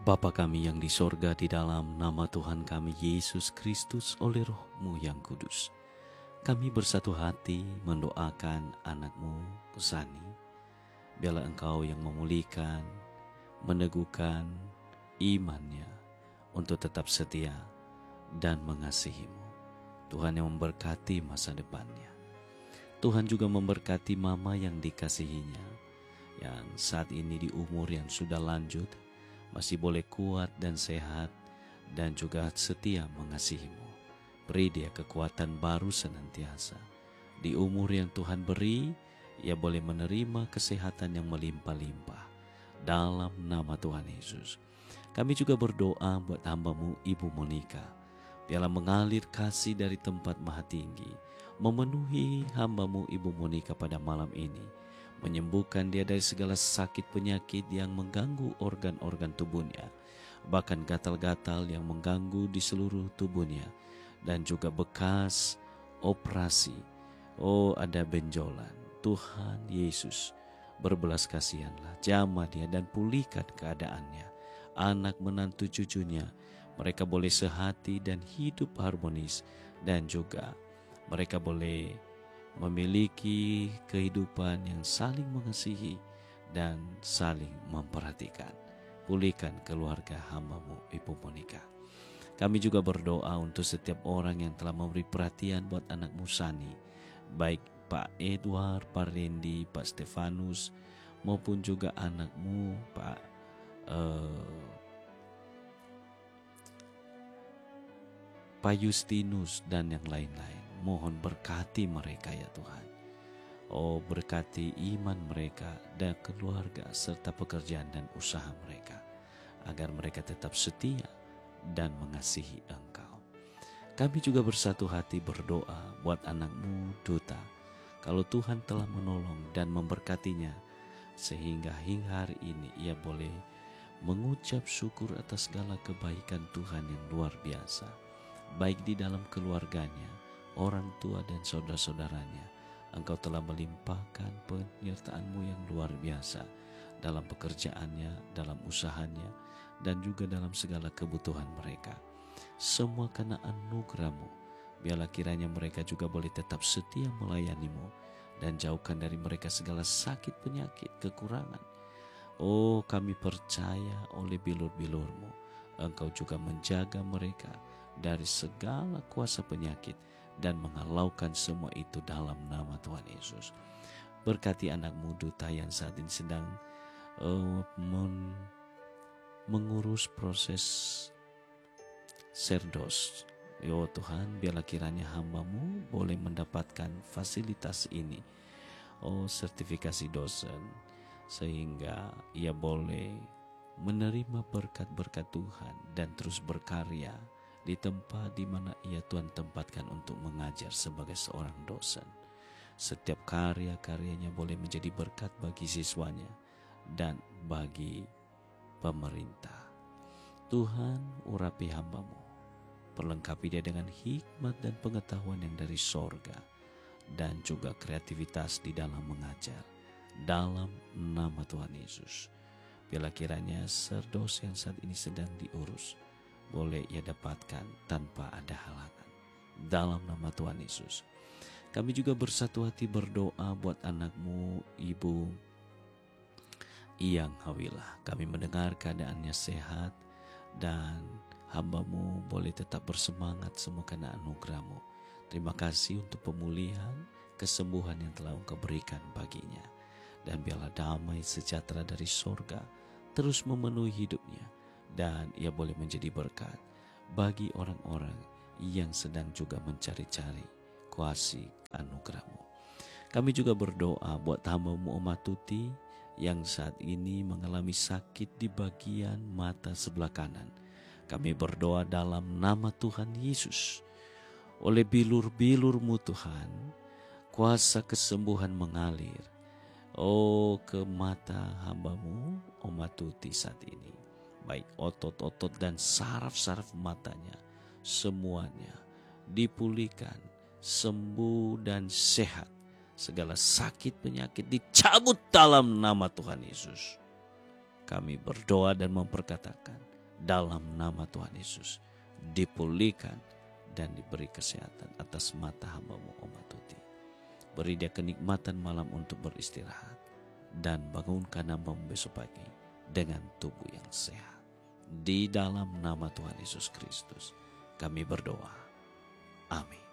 Bapa kami yang di sorga, di dalam nama Tuhan kami Yesus Kristus oleh Roh-Mu yang kudus, kami bersatu hati mendoakan anak-Mu Sani. Biarlah Engkau yang memulihkan, meneguhkan imannya untuk tetap setia dan mengasihi-Mu. Tuhan yang memberkati masa depannya. Tuhan juga memberkati mama yang dikasihinya, yang saat ini di umur yang sudah lanjut, masih boleh kuat dan sehat dan juga setia mengasihi-Mu. Beri dia kekuatan baru senantiasa. Di umur yang Tuhan beri, ia boleh menerima kesehatan yang melimpah-limpah. Dalam nama Tuhan Yesus. Kami juga berdoa buat hamba-Mu Ibu Monika. Biarlah mengalir kasih dari tempat maha tinggi, memenuhi hamba-Mu Ibu Monika pada malam ini, menyembuhkan dia dari segala sakit penyakit yang mengganggu organ-organ tubuhnya, bahkan gatal-gatal yang mengganggu di seluruh tubuhnya, dan juga bekas operasi. Oh, ada benjolan. Tuhan Yesus, berbelas kasihanlah, jamah dia dan pulihkan keadaannya. Anak menantu cucunya, mereka boleh sehati dan hidup harmonis, dan juga mereka boleh memiliki kehidupan yang saling mengasihi dan saling memperhatikan. Pulihkan keluarga hamba-Mu Ibu Monika. Kami juga berdoa untuk setiap orang yang telah memberi perhatian buat anak-Mu Sani, baik Pak Edward, Pak Randy, Pak Stefanus, maupun juga anak-Mu Pak Justinus dan yang lain-lain. Mohon berkati mereka ya Tuhan. Oh, berkati iman mereka dan keluarga serta pekerjaan dan usaha mereka, agar mereka tetap setia dan mengasihi Engkau. Kami juga bersatu hati berdoa buat anak-Mu Duta. Kalau Tuhan telah menolong dan memberkatinya, sehingga hingga hari ini ia boleh mengucap syukur atas segala kebaikan Tuhan yang luar biasa, baik di dalam keluarganya, orang tua dan saudara-saudaranya. Engkau telah melimpahkan penyertaan-Mu yang luar biasa dalam pekerjaannya, dalam usahanya, dan juga dalam segala kebutuhan mereka. Semua karena anugerah-Mu, biarlah kiranya mereka juga boleh tetap setia melayani-Mu, dan jauhkan dari mereka segala sakit, penyakit, kekurangan. Oh, kami percaya oleh bilur-bilur-Mu, Engkau juga menjaga mereka dari segala kuasa penyakit dan menghalaukan semua itu dalam nama Tuhan Yesus. Berkati anak-Mu Duta yang saat ini sedang mengurus proses serdos. Ya Tuhan, biarlah kiranya hamba-Mu boleh mendapatkan fasilitas ini. Oh, sertifikasi dosen, sehingga ia boleh menerima berkat-berkat Tuhan dan terus berkarya di tempat di mana ia Tuhan tempatkan untuk mengajar sebagai seorang dosen. Setiap karya-karyanya boleh menjadi berkat bagi siswanya dan bagi pemerintah. Tuhan, urapi hamba-Mu, perlengkapi dia dengan hikmat dan pengetahuan yang dari sorga, dan juga kreativitas di dalam mengajar. Dalam nama Tuhan Yesus, biarlah kiranya serdos yang saat ini sedang diurus boleh ia dapatkan tanpa ada halangan. Dalam nama Tuhan Yesus, kami juga bersatu hati berdoa buat anak-Mu Ibu Iyang Hawilah. Kami mendengar keadaannya sehat, dan hamba-Mu boleh tetap bersemangat semua karena anugerah-Mu. Terima kasih untuk pemulihan, kesembuhan yang telah Engkau berikan baginya. Dan biarlah damai sejahtera dari sorga terus memenuhi hidupnya, dan ia boleh menjadi berkat bagi orang-orang yang sedang juga mencari-cari kuasa anugerah-Mu. Kami juga berdoa buat hamba-Mu Oma Tuti yang saat ini mengalami sakit di bagian mata sebelah kanan. Kami berdoa dalam nama Tuhan Yesus, oleh bilur-bilur-Mu Tuhan, kuasa kesembuhan mengalir ke mata hamba-Mu Oma Tuti saat ini. Baik otot-otot dan saraf-saraf matanya, semuanya dipulihkan, sembuh dan sehat. Segala sakit penyakit dicabut dalam nama Tuhan Yesus. Kami berdoa dan memperkatakan, dalam nama Tuhan Yesus dipulihkan dan diberi kesehatan atas mata hamba-Mu Oma Tuti. Beri dia kenikmatan malam untuk beristirahat dan bangunkan hamba-Mu besok pagi dengan tubuh yang sehat. Di dalam nama Tuhan Yesus Kristus kami berdoa. Amin.